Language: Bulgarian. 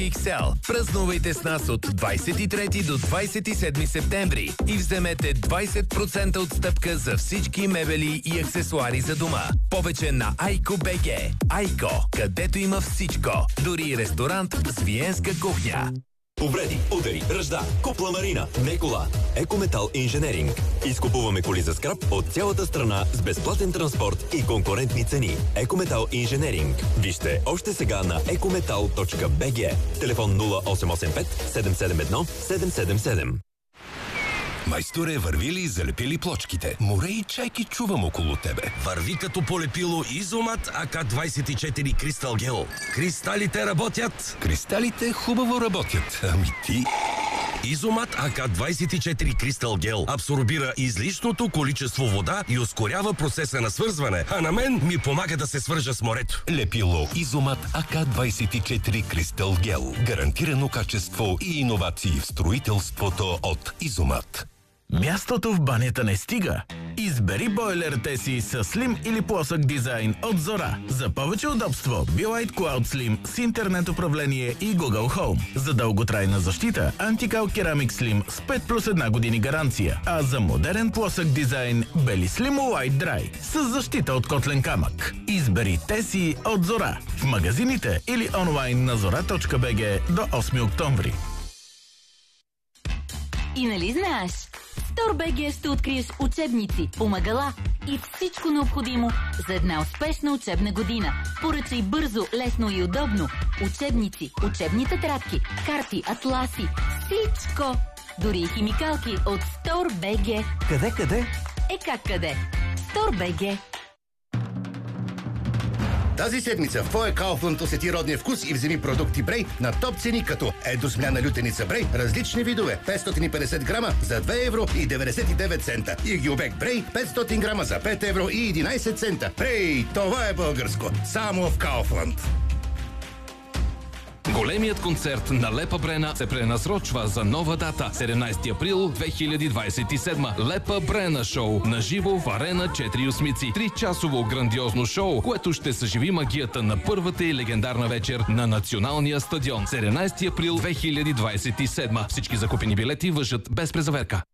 XL. Празнувайте с нас от 23 до 27 септември и вземете 20% отстъпка за всички мебели и аксесуари за дома. Повече на Айко.бг. Айко, където има всичко. Дори и ресторант с виенска кухня. Повреди, удари, ръжда, купла марина, не кола. Екометал Инженеринг. Изкупуваме коли за скрап от цялата страна с безплатен транспорт и конкурентни цени. Екометал Инженеринг. Вижте още сега на ecometal.bg. Телефон 0885 771 777. Майсторе, върви ли залепи ли плочките? Море и чайки чувам около тебе. Върви като полепило Изомат АК-24 Кристал Гел. Кристалите работят. Кристалите хубаво работят. Ами ти... Изомат АК-24 Кристал Гел абсорбира излишното количество вода и ускорява процеса на свързване, а на мен ми помага да се свържа с морето. Лепило Изомат АК-24 Кристал Гел. Гарантирано качество и иновации в строителството от Изомат. Мястото в банята не стига. Избери бойлерите си с слим или плосък дизайн от Зора. За повече удобство Be-Lite Cloud Slim с интернет управление и Google Home. За дълготрайна защита Anti-Cal Ceramic Slim с 5+1 години гаранция. А за модерен плосък дизайн Beli Slim White Dry с защита от котлен камък. Избери те си от Зора. В магазините или онлайн на zora.bg до 8 октомври. И нали знаеш? В Tor.bg ще откриеш учебници, помагала и всичко необходимо за една успешна учебна година. Поръчай бързо, лесно и удобно. Учебници, учебни тетрадки, карти, атласи, всичко. Дори и химикалки от Tor.bg. Къде? Е как къде? Tor.bg. Тази седмица в твоя Kaufland усети родния вкус и вземи продукти Брей на топ цени като едосмяна лютеница Брей, различни видове, 550 грама за 2 евро и 99 цента. И гюбек Брей, 500 грама за 5 евро и 11 цента. Брей, това е българско. Само в Kaufland. Големият концерт на Лепа Брена се пренасрочва за нова дата. 17 април 2027. Лепа Брена шоу. Наживо в Арена 4 осмици. 3-часово грандиозно шоу, което ще съживи магията на първата и легендарна вечер на Националния стадион. 17 април 2027. Всички закупени билети важат без презаверка.